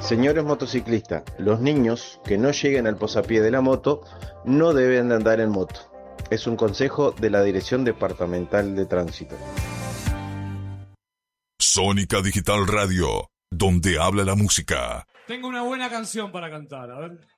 Señores motociclistas, los niños que no lleguen al posapié de la moto no deben de andar en moto. Es un consejo de la Dirección Departamental de Tránsito. Sónica Digital Radio, donde habla la música. Tengo una buena canción para cantar, a ver.